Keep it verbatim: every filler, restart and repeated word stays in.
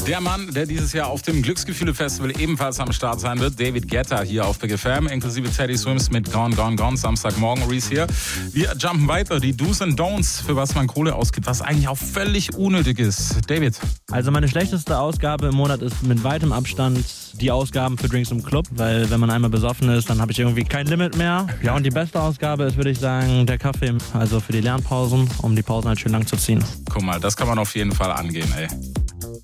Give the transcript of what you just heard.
Der Mann, der dieses Jahr auf dem Glücksgefühle-Festival ebenfalls am Start sein wird, David Guetta hier auf Big F M, inklusive Teddy Swims mit Gone, Gone, Gone, Samstagmorgen, Reese hier. Wir jumpen weiter, die Do's and Don'ts, für was man Kohle ausgibt, was eigentlich auch völlig unnötig ist. David? Also meine schlechteste Ausgabe im Monat ist mit weitem Abstand die Ausgaben für Drinks im Club, weil wenn man einmal besoffen ist, dann habe ich irgendwie kein Limit mehr. Ja, und die beste Ausgabe ist, würde ich sagen, der Kaffee, also für die Lernpausen, um die Pausen halt schön lang zu ziehen. Guck mal, das kann man auf jeden Fall angehen, ey.